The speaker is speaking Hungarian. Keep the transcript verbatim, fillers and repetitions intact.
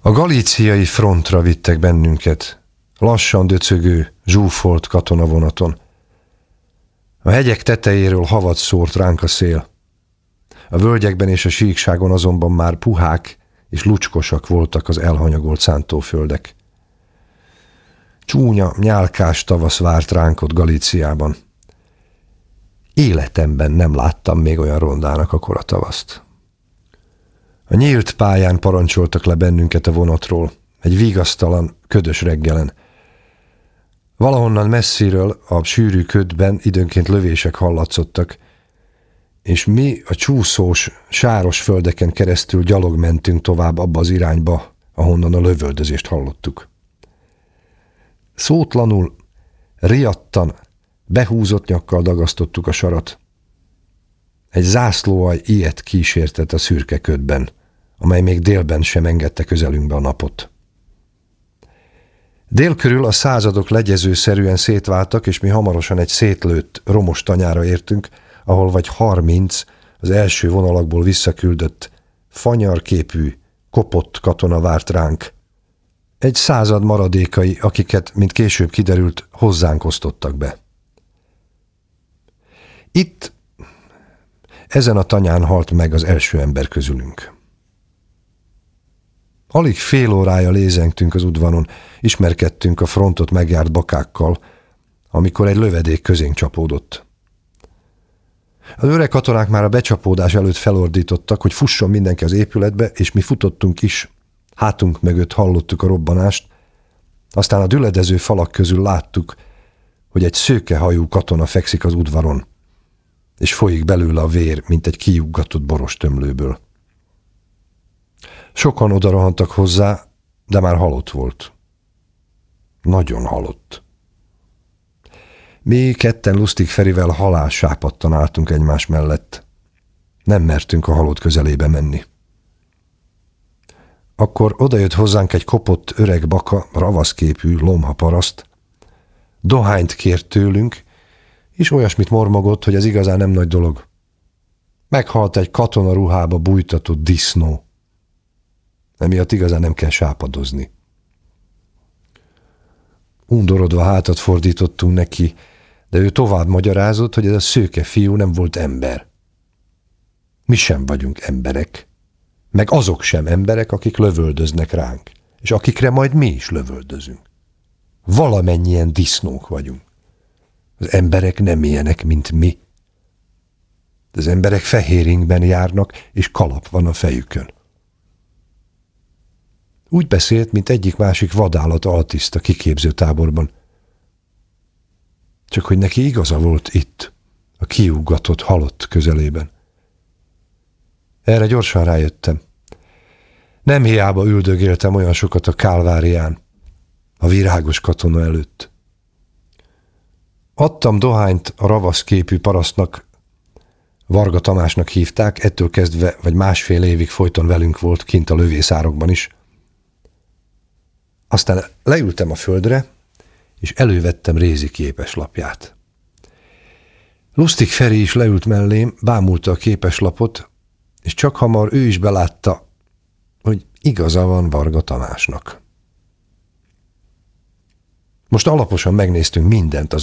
A galíciai frontra vittek bennünket, lassan döcögő, zsúfolt katonavonaton. A hegyek tetejéről havat szórt ránk a szél. A völgyekben és a síkságon azonban már puhák és lucskosak voltak az elhanyagolt szántóföldek. Csúnya, nyálkás tavasz várt ránk ott Galíciában. Életemben nem láttam még olyan rondának akkora tavaszt. A nyílt pályán parancsoltak le bennünket a vonatról, egy vigasztalan, ködös reggelen. Valahonnan messziről, a sűrű ködben időnként lövések hallatszottak, és mi a csúszós, sáros földeken keresztül gyalog mentünk tovább abba az irányba, ahonnan a lövöldözést hallottuk. Szótlanul, riadtan, behúzott nyakkal dagasztottuk a sarat. Egy zászlóalj ilyet kísértett a szürke ködben, amely még délben sem engedte közelünkbe a napot. Dél körül a századok legyezőszerűen szétváltak, és mi hamarosan egy szétlőtt, romos tanyára értünk, ahol vagy harminc az első vonalakból visszaküldött, fanyarképű, kopott katona várt ránk. Egy század maradékai, akiket, mint később kiderült, hozzánk osztottak be. Itt, ezen a tanyán halt meg az első ember közülünk. Alig fél órája lézengtünk az udvaron, ismerkedtünk a frontot megjárt bakákkal, amikor egy lövedék közénk csapódott. Az öreg katonák már a becsapódás előtt felordítottak, hogy fusson mindenki az épületbe, és mi futottunk is. Hátunk mögött hallottuk a robbanást, aztán a düledező falak közül láttuk, hogy egy szőkehajú katona fekszik az udvaron, és folyik belőle a vér, mint egy kijuggatott borostömlőből. Sokan odarohantak hozzá, de már halott volt. Nagyon halott. Mi ketten Lustig Ferivel halálsápadtan álltunk egymás mellett. Nem mertünk a halott közelébe menni. Akkor odajött hozzánk egy kopott öreg baka, ravaszképű lomha paraszt. Dohányt kért tőlünk, és olyasmit mormogott, hogy ez igazán nem nagy dolog. Meghalt egy katona ruhába bújtatott disznó. Emiatt igazán nem kell sápadozni. Undorodva hátat fordítottunk neki, de ő tovább magyarázott, hogy ez a szőke fiú nem volt ember. Mi sem vagyunk emberek, meg azok sem emberek, akik lövöldöznek ránk, és akikre majd mi is lövöldözünk. Valamennyien disznók vagyunk. Az emberek nem ilyenek, mint mi. De az emberek fehér ingben járnak, és kalap van a fejükön. Úgy beszélt, mint egyik-másik vadállat altiszta kiképzőtáborban. Csak hogy neki igaza volt itt, a kiuggatott halott közelében. Erre gyorsan rájöttem. Nem hiába üldögéltem olyan sokat a Kálvárián, a virágos katona előtt. Adtam dohányt a ravaszképű parasztnak, Varga Tamásnak hívták, ettől kezdve vagy másfél évig folyton velünk volt, kint a lövészárokban is. Aztán leültem a földre, és elővettem Rézi képeslapját. Lustig Feri is leült mellém, bámulta a képeslapot, és csak hamar ő is belátta, hogy igaza van Varga Tamásnak. Most alaposan megnéztünk mindent az